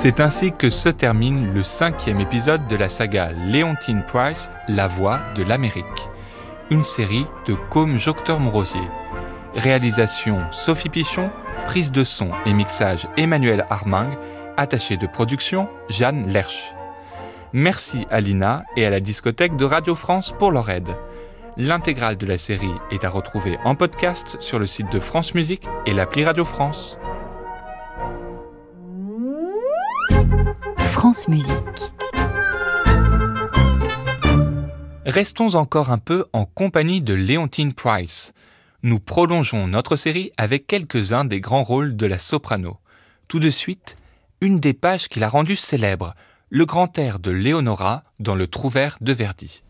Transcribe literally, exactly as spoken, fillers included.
C'est ainsi que se termine le cinquième épisode de la saga Leontyne Price, La Voix de l'Amérique, une série de Côme Joctor-Morosier. Réalisation Sophie Pichon, prise de son et mixage Emmanuel Armingue, attaché de production Jeanne Lerche. Merci à Lina et à la discothèque de Radio France pour leur aide. L'intégrale de la série est à retrouver en podcast sur le site de France Musique et l'appli Radio France. France Musique. Restons encore un peu en compagnie de Leontyne Price. Nous prolongeons notre série avec quelques-uns des grands rôles de la soprano. Tout de suite, une des pages qui l'a rendue célèbre, le grand air de Leonora dans le Trouvère de Verdi.